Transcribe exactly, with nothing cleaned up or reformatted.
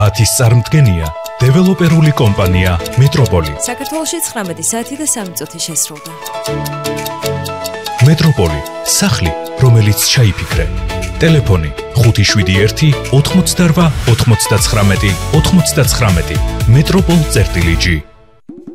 ათის წარმდგენია დეველოპერული კომპანია მეტროპოლი. საქართველოში ცხრამეტი საათი და სამი წუთი შესრულდა. მეტროპოლი, სახლი, რომელიც ჩაიფიქრე. ტელეფონი ხუთი შვიდი ერთი ოთხმოცდაოთხმოცდათხმეტი ოთხმოცდათხმეტი მეტროპოლ წერტილი ჯი.